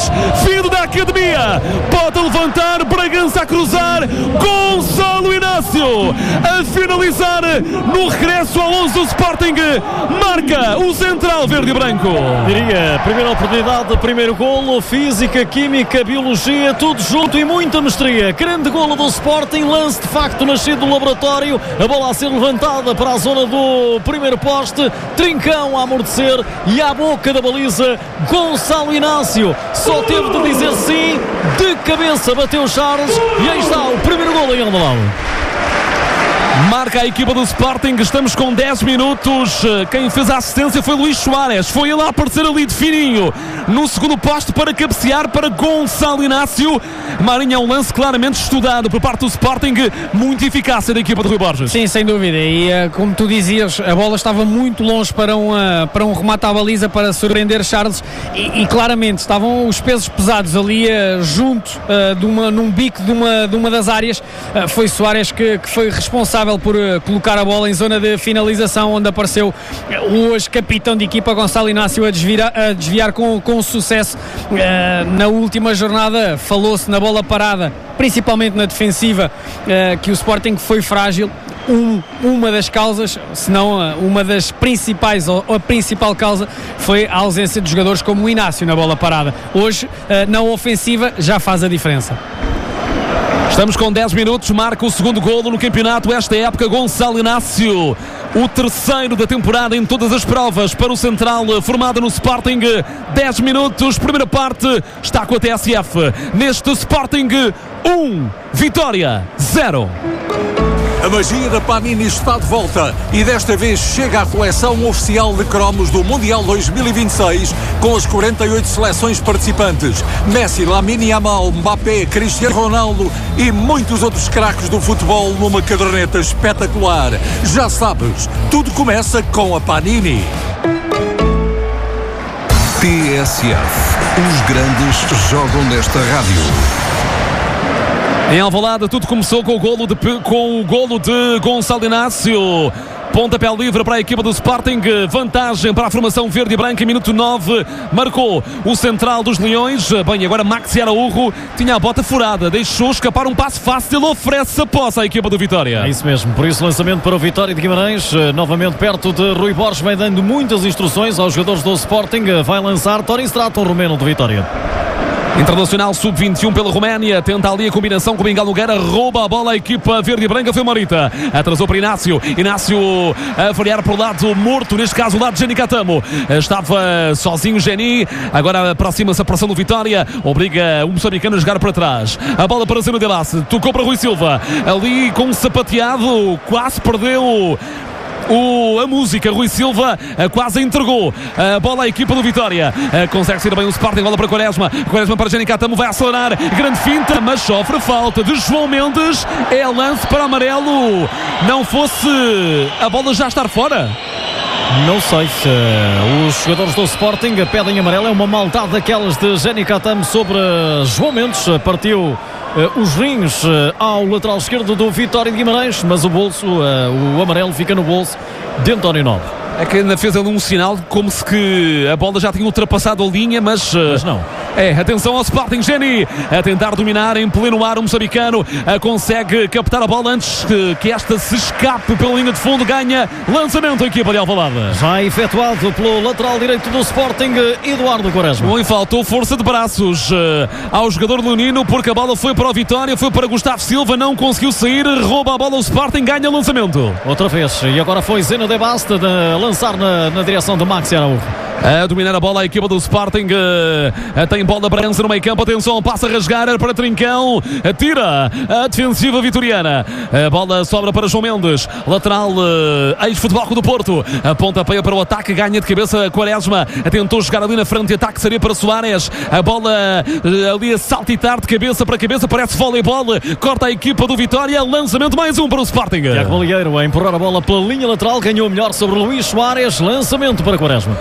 Soares, vindo da academia, pode levantar, Bragança a cruzar, Gonçalo Inácio a finalizar no regresso ao 11 do Sporting, marca o central verde e branco. Diria, primeira oportunidade, primeiro golo, física, química, biologia, tudo junto e muita mestria. Grande golo do Sporting, lance de facto nascido do laboratório, a bola a ser levantada para a zona do primeiro poste, Trincão a amortecer e à boca da baliza, Gonçalo Inácio só teve de dizer sim, de cabeça bateu Charles e aí está o primeiro golo em Alvalade. Marca a equipa do Sporting, estamos com 10 minutos. Quem fez a assistência foi Luís Soares, foi ele a aparecer ali de fininho no segundo posto para cabecear para Gonçalo Inácio. Marinho, é um lance claramente estudado por parte do Sporting, muito eficácia da equipa de Rui Borges. Sim, sem dúvida, e como tu dizias, a bola estava muito longe para um remate à baliza para surpreender Charles e claramente estavam os pesos pesados ali junto num bico de uma das áreas. Foi Soares que foi responsável por colocar a bola em zona de finalização, onde apareceu o hoje capitão de equipa Gonçalo Inácio a desviar com sucesso. Na última jornada falou-se na bola parada, principalmente na defensiva, que o Sporting foi frágil. Uma das causas, se não uma das principais, ou a principal causa, foi a ausência de jogadores como o Inácio na bola parada. Hoje, na ofensiva, já faz a diferença. Estamos com 10 minutos, marca o segundo golo no campeonato esta época, Gonçalo Inácio, o terceiro da temporada em todas as provas para o central formado no Sporting. 10 minutos, primeira parte, está com a TSF neste Sporting 1, Vitória 0. A magia da Panini está de volta e desta vez chega à coleção oficial de cromos do Mundial 2026 com as 48 seleções participantes. Messi, Lamine Yamal, Mbappé, Cristiano Ronaldo e muitos outros craques do futebol numa caderneta espetacular. Já sabes, tudo começa com a Panini. TSF. Os grandes jogam nesta rádio. Em Alvalade tudo começou com o golo de Gonçalo Inácio. Pontapé livre para a equipa do Sporting, vantagem para a formação verde e branca. Em minuto 9 marcou o central dos Leões. Bem, agora Maxi Araújo tinha a bota furada, deixou escapar um passe fácil, ele oferece a posse à equipa do Vitória. É isso mesmo, por isso lançamento para o Vitória de Guimarães, novamente perto de Rui Borges, vem dando muitas instruções aos jogadores do Sporting. Vai lançar Torin Stratton, romeno do Vitória. Internacional sub-21 pela Roménia, tenta ali a combinação com o Miguel Nogueira, rouba a bola a equipa verde e branca, foi Morita, atrasou para Inácio a variar para o lado morto, neste caso o lado de Geni Catamo, estava sozinho Geni, agora aproxima-se a pressão do Vitória, obriga o moçambicano a jogar para trás, a bola para Zeno Delassi, tocou para Rui Silva, ali com um sapateado, quase perdeu a música. Rui Silva quase entregou a bola à equipa do Vitória, consegue sair bem o Sporting, bola para Quaresma para Geni Catamo, vai acelerar, grande finta, mas sofre falta de João Mendes, é lance para amarelo, não fosse a bola já estar fora? Não sei se os jogadores do Sporting pedem amarelo, é uma maldade daquelas de Geni Catamo sobre João Mendes, partiu os rins ao lateral esquerdo do Vitória de Guimarães, mas o amarelo fica no bolso de António Nobre. É que ainda fez ali um sinal como se que a bola já tinha ultrapassado a linha, mas não. Atenção ao Sporting, Geni a tentar dominar em pleno ar, o moçambicano consegue captar a bola antes que esta se escape pela linha de fundo, ganha lançamento a equipa de Alvalade. Já efetuado pelo lateral direito do Sporting, Eduardo Quaresma. Bom, e faltou força de braços ao jogador leonino, porque a bola foi para o Vitória, foi para Gustavo Silva, não conseguiu sair, rouba a bola o Sporting, ganha lançamento. Outra vez, e agora foi Zeno de Basta de lançar na direção de Maxi Araújo. A dominar a bola a equipa do Sporting, tem bola para Bragança no meio campo, atenção, passa a rasgar para Trincão, tira a defensiva vitoriana, a bola sobra para João Mendes, lateral ex-Futebol Clube do Porto, a pontapé para o ataque, ganha de cabeça Quaresma, tentou jogar ali na frente, ataque seria para Soares, a bola ali a saltitar de cabeça para cabeça, parece voleibol, corta a equipa do Vitória, lançamento mais um para o Sporting. Tiago Balieiro a empurrar a bola pela linha lateral, ganhou melhor sobre Luís Soares, lançamento para Quaresma.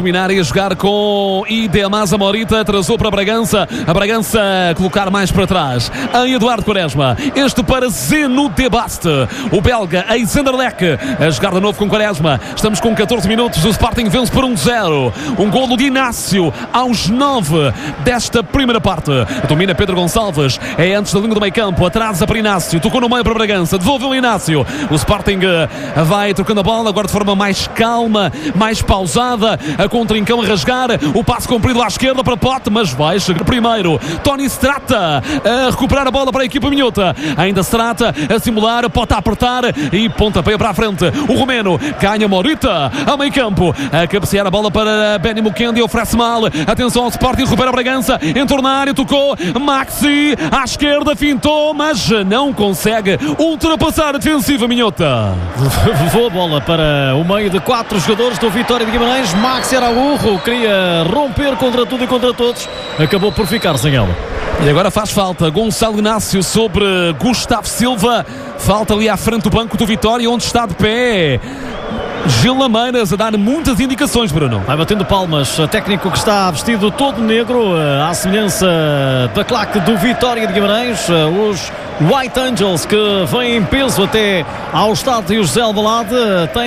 dominar e a jogar com Idemasa Morita, atrasou para Bragança, a Bragança colocar mais para trás em Eduardo Quaresma, este para Zeno de Baste, o belga Alexander Leck a jogar de novo com Quaresma. Estamos com 14 minutos, o Sporting vence por 1-0, um golo de Inácio aos 9 desta primeira parte. Domina Pedro Gonçalves, é antes da linha do meio campo, atrasa para Inácio, tocou no meio para Bragança, devolveu Inácio, o Sporting vai trocando a bola, agora de forma mais calma, mais pausada, a contrincão a rasgar, o passe comprido à esquerda para Pote, mas vai chegar primeiro Tony Strata a recuperar a bola para a equipa minhota, ainda Strata a simular, Pote a apertar e pontapé para a frente, o romeno ganha Morita ao meio campo, a cabecear a bola para Benny Mukendi, oferece mal, atenção ao Sporting, recupera Bragança, entrou na área, tocou Maxi à esquerda, fintou, mas não consegue ultrapassar a defensiva minhota. Levou a bola para o meio de 4 jogadores do Vitória de Guimarães. Maxi Araújo queria romper contra tudo e contra todos, acabou por ficar sem ela. E agora faz falta Gonçalo Inácio sobre Gustavo Silva, falta ali à frente do banco do Vitória, onde está de pé Gil Lameiras a dar muitas indicações, Bruno. Vai batendo palmas, técnico que está vestido todo negro, à semelhança da claque do Vitória de Guimarães, os White Angels que vêm em peso até ao estádio José Alvalade,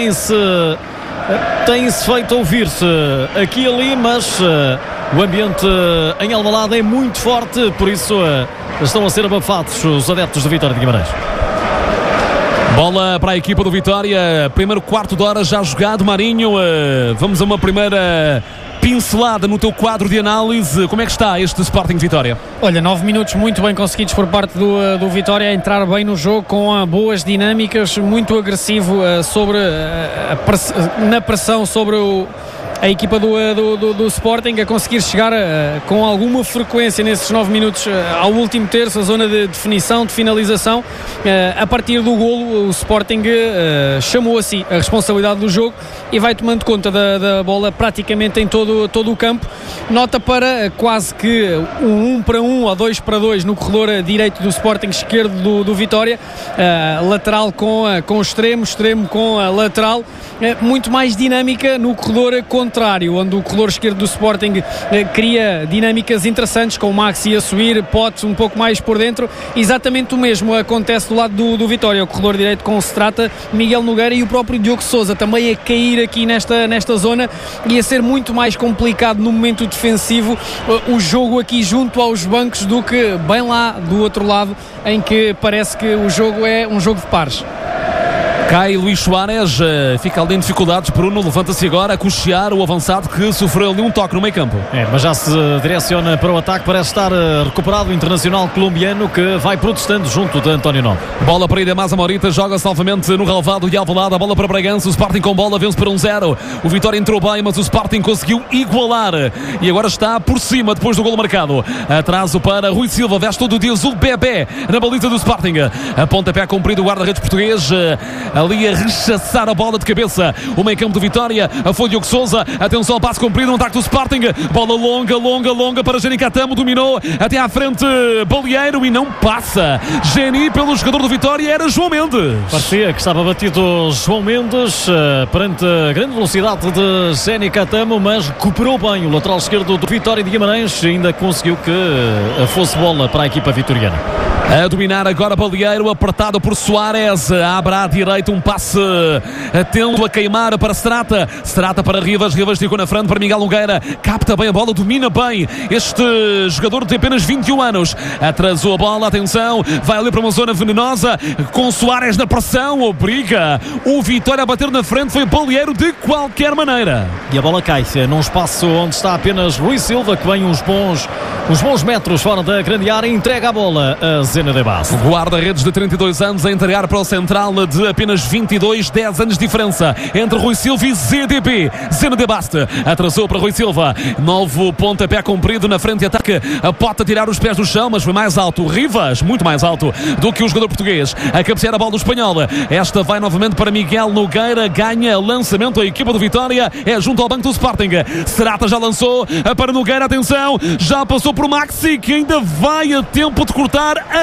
tem-se feito ouvir-se aqui e ali, mas o ambiente em Alvalade é muito forte, por isso estão a ser abafados os adeptos do Vitória de Guimarães. Bola para a equipa do Vitória, primeiro quarto de hora já jogado, Marinho, vamos a uma primeira pincelada no teu quadro de análise, como é que está este Sporting Vitória? Olha, 9 minutos muito bem conseguidos por parte do Vitória, a entrar bem no jogo com boas dinâmicas, muito agressivo na pressão sobre a equipa do Sporting, a conseguir chegar com alguma frequência nesses 9 minutos ao último terço, a zona de definição, de finalização. A partir do golo, o Sporting chamou a si a responsabilidade do jogo e vai tomando conta da bola praticamente em todo o campo. Nota para quase que um 1-1 ou 2-2 no corredor direito do Sporting, esquerdo do Vitória, lateral com extremo com a lateral, muito mais dinâmica no corredor contrário, onde o corredor esquerdo do Sporting cria dinâmicas interessantes, com o Maxi a subir, Pote um pouco mais por dentro. Exatamente o mesmo acontece do lado do Vitória, o corredor direito com Strata, Miguel Nogueira e o próprio Diogo Sousa também a cair aqui nesta zona, e a ser muito mais complicado no momento defensivo o jogo aqui junto aos bancos do que bem lá do outro lado, em que parece que o jogo é um jogo de pares. Cai Luís Soares, fica ali em dificuldades. Bruno levanta-se agora a cochear o avançado que sofreu ali um toque no meio campo. Mas já se direciona para o ataque, parece estar recuperado o internacional colombiano, que vai protestando junto de António Novo. Bola para Idemasa Morita, joga-se novamente no relvado de Alvalade, a bola para Bragança, o Sporting com bola vence por 1-0. O Vitória entrou bem, mas o Sporting conseguiu igualar e agora está por cima depois do golo marcado. Atraso para Rui Silva, veste todo o dia azul bebê na baliza do Sporting. A pontapé comprido, o guarda-redes português ali a rechaçar a bola de cabeça. O meio campo do Vitória, foi Diogo Sousa, atenção ao passo comprido, um ataque do Sporting, bola longa para Geni Catamo, dominou até à frente Balieiro e não passa. Geni pelo jogador do Vitória, era João Mendes. Parecia que estava batido João Mendes perante a grande velocidade de Geni Catamo, mas recuperou bem o lateral esquerdo do Vitória de Guimarães e ainda conseguiu que fosse bola para a equipa vitoriana. A dominar agora Balieiro, apertado por Soares, abre à direita, um passe atento a queimar para Strata para Rivas ficou na frente para Miguel Nogueira, capta bem a bola, domina bem este jogador de apenas 21 anos, atrasou a bola, atenção, vai ali para uma zona venenosa, com Soares na pressão, obriga o Vitória a bater na frente, foi Balieiro de qualquer maneira. E a bola cai num espaço onde está apenas Rui Silva, que vem uns bons metros fora da grande área, entrega a bola a Zeno de Baste. Guarda-redes de 32 anos a entregar para o central de apenas 22, 10 anos de diferença entre Rui Silva e ZDB. Zeno de Baste atrasou para Rui Silva, novo pontapé comprido na frente de ataque, a Pote a tirar os pés do chão, mas foi mais alto, Rivas muito mais alto do que o jogador português, a cabecear a bola do espanhol, esta vai novamente para Miguel Nogueira, ganha lançamento a equipa do Vitória, é junto ao banco do Sporting. Strata já lançou para Nogueira, atenção, já passou por Maxi, que ainda vai a tempo de cortar a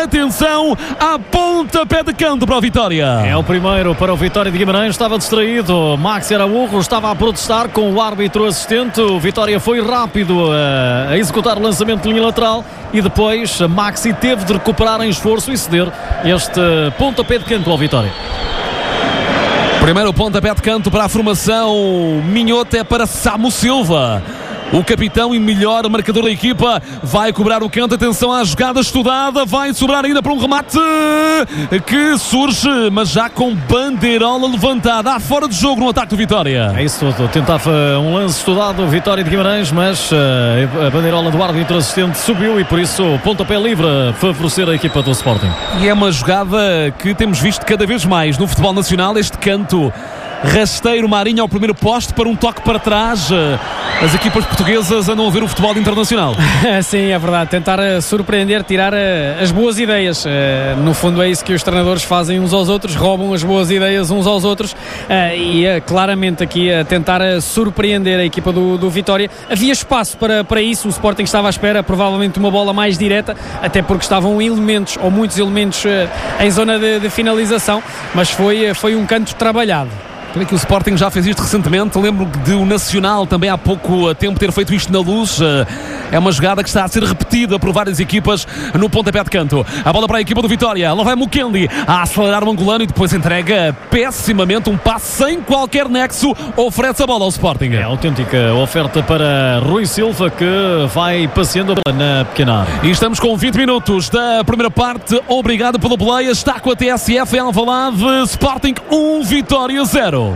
Atenção, a pontapé de canto para o Vitória. É o primeiro para o Vitória de Guimarães. Estava distraído. Maxi Araújo estava a protestar com o árbitro assistente. O Vitória foi rápido a executar o lançamento de linha lateral e depois Maxi teve de recuperar em esforço e ceder este pontapé de canto ao Vitória. Primeiro pontapé de canto para a formação minhota é para Samu Silva. O capitão e melhor marcador da equipa vai cobrar o canto. Atenção à jogada estudada. Vai sobrar ainda para um remate que surge, mas já com bandeirola levantada. Há fora de jogo no ataque do Vitória. É isso tudo. Tentava um lance estudado, Vitória de Guimarães, mas a bandeirola do árbitro assistente subiu e por isso o pontapé livre a favorecer a equipa do Sporting. E é uma jogada que temos visto cada vez mais no futebol nacional. Este canto rasteiro, Marinho ao primeiro poste para um toque para trás. As equipas portuguesas andam a ver o futebol internacional. Sim, é verdade. Tentar surpreender, tirar as boas ideias. No fundo é isso que os treinadores fazem uns aos outros, roubam as boas ideias uns aos outros e claramente aqui a tentar surpreender a equipa do Vitória. Havia espaço para isso. O Sporting estava à espera provavelmente uma bola mais direta, até porque estavam elementos, ou muitos elementos em zona de finalização, mas foi um canto trabalhado. Creio que o Sporting já fez isto recentemente. Lembro de o Nacional também há pouco tempo ter feito isto na Luz. É uma jogada que está a ser repetida por várias equipas no pontapé de canto. A bola para a equipa do Vitória. Lá vai Mukendi a acelerar o angolano e depois entrega pessimamente um passe sem qualquer nexo. Oferece a bola ao Sporting. É autêntica oferta para Rui Silva, que vai passeando na pequena área. E estamos com 20 minutos da primeira parte. Obrigado pelo play. Está com a TSF em Alvalade. Sporting 1, Vitória 0.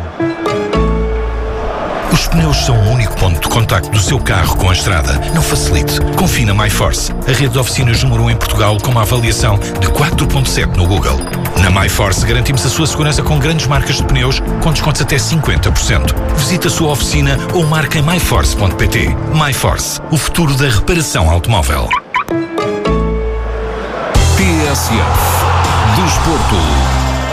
Os pneus são o único ponto de contacto do seu carro com a estrada. Não facilite. Confie na MyForce, a rede de oficinas número 1 em Portugal com uma avaliação de 4.7 no Google. Na MyForce garantimos a sua segurança com grandes marcas de pneus com descontos até 50%. Visite a sua oficina ou marque em myforce.pt. MyForce, o futuro da reparação automóvel. TSF Desporto.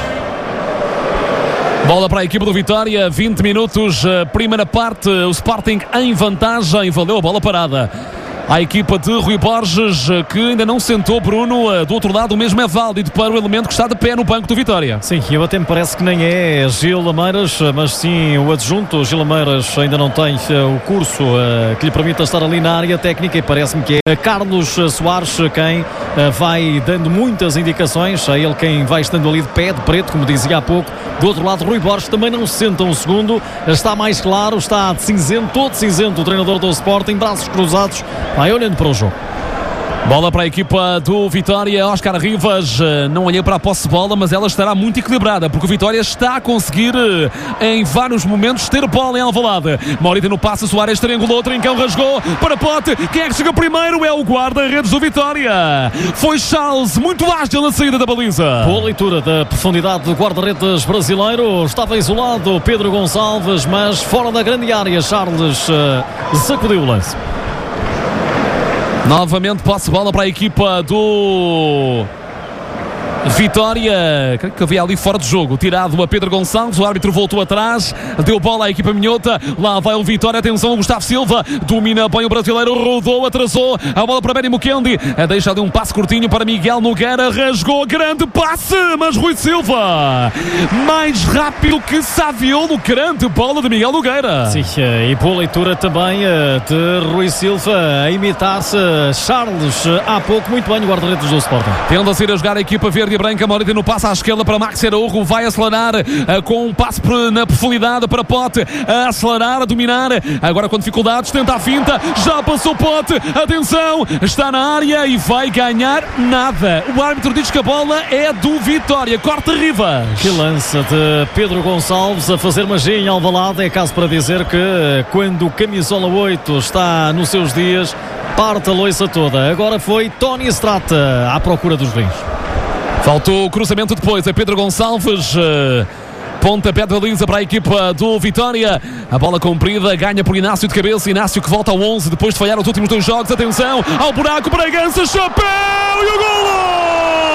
Bola para a equipa do Vitória, 20 minutos, primeira parte, o Sporting em vantagem, valeu a bola parada. A equipa de Rui Borges, que ainda não sentou Bruno, do outro lado o mesmo é válido para o elemento que está de pé no banco do Vitória. Sim, eu até me parece que nem é Gil Lameiras, mas sim o adjunto. Gil Lameiras ainda não tem o curso que lhe permita estar ali na área técnica e parece-me que é Carlos Soares quem vai dando muitas indicações, é ele quem vai estando ali de pé, de preto, como dizia há pouco. Do outro lado, Rui Borges também não se senta um segundo, está mais claro, está de cinzento, todo cinzento, o treinador do Sporting, braços cruzados, vai olhando para o jogo. Bola para a equipa do Vitória. Oscar Rivas não olhei para a posse de bola, mas ela estará muito equilibrada, porque o Vitória está a conseguir em vários momentos ter bola em Alvalade. Morita no passe, Soares triangulou, Trincão rasgou para Pote. Quem é que chega primeiro? É o guarda-redes do Vitória. Foi Charles, muito ágil na saída da baliza. Boa leitura da profundidade do guarda-redes brasileiro. Estava isolado Pedro Gonçalves, mas fora da grande área Charles sacudiu o lance. Novamente posse de bola para a equipa do Vitória. Creio que havia ali fora de jogo, tirado a Pedro Gonçalves, o árbitro voltou atrás, deu bola à equipa minhota, lá vai o Vitória, atenção, Gustavo Silva, domina bem o brasileiro, rodou, atrasou, a bola para Benny Mukendi, deixa ali um passe curtinho para Miguel Nogueira, rasgou, grande passe, mas Rui Silva, mais rápido que Saviolo, grande bola de Miguel Nogueira. Sim, e boa leitura também de Rui Silva, a imitar-se Charles, há pouco, muito bem o guarda-redes do Sporting. Tendo a ser a jogar a equipa verde e branca, Morita no passe à esquerda para Maxi Araújo, vai acelerar com um passe na profundidade para Pote, a acelerar, a dominar, agora com dificuldades, tenta a finta, já passou Pote, atenção, está na área e vai ganhar nada. O árbitro diz que a bola é do Vitória, corta Rivas. Que lance de Pedro Gonçalves a fazer magia em Alvalade, é caso para dizer que quando o camisola 8 está nos seus dias, parte a loiça toda. Agora foi Tony Strata à procura dos rins. Faltou o cruzamento depois a Pedro Gonçalves, pontapé de baliza para a equipa do Vitória, a bola comprida, ganha por Inácio de cabeça, Inácio que volta ao 11 depois de falhar os últimos 2 jogos, atenção ao buraco, Bragança, chapéu e o golo!